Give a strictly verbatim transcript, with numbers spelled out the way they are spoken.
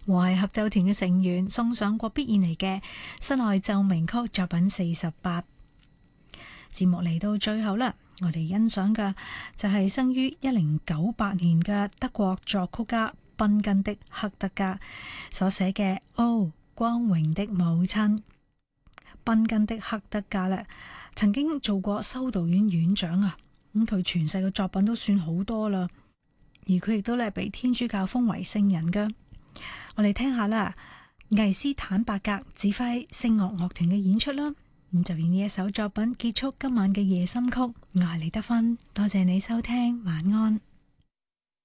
和諧合奏團嘅成員送上過必然嚟嘅室內奏鳴曲作品四十八。節目嚟到最後啦，我哋欣賞嘅就係生於一零九八年嘅德國作曲家賓根的赫德加所寫嘅《哦，光榮的母親》。賓根的赫德加咧，曾經做過修道院院長啊，咁佢傳世嘅作品都算好多啦，而佢亦都咧被天主教封為聖人噶。我哋聽下啦，魏斯坦伯格指揮聖樂樂團嘅演出啦，咁就以呢一首作品結束今晚嘅夜心曲。我係李德芬，多謝你收聽，晚安。